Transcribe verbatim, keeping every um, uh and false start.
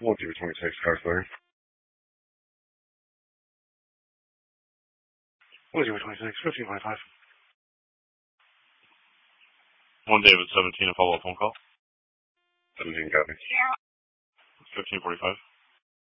one zero twenty-six, car clear. one zero twenty-six, fifteen twenty-five. One David seventeen, a follow-up phone call. seventeen, copy. fifteen forty-five.